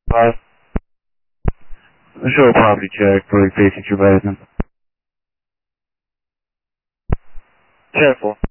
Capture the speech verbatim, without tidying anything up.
Five. Show a property check for facing your basement. Ten four.